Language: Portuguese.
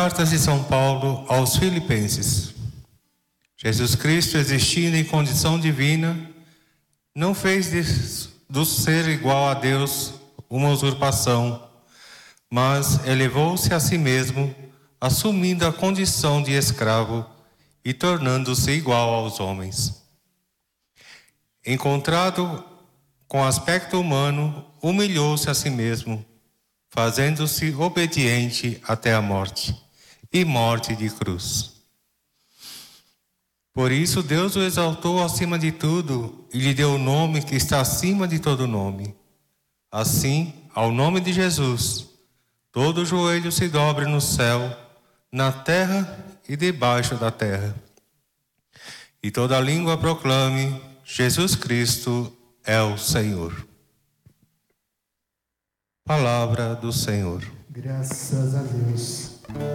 Carta de São Paulo aos Filipenses. Jesus Cristo, existindo em condição divina, não fez do ser igual a Deus uma usurpação, mas elevou-se a si mesmo, assumindo a condição de escravo e tornando-se igual aos homens. Encontrado com aspecto humano, humilhou-se a si mesmo, fazendo-se obediente até a morte, e morte de cruz. Por isso Deus o exaltou acima de tudo e lhe deu o nome que está acima de todo nome. Assim, ao nome de Jesus, todo joelho se dobre no céu, na terra e debaixo da terra. E toda língua proclame: Jesus Cristo é o Senhor. Palavra do Senhor. Graças a Deus.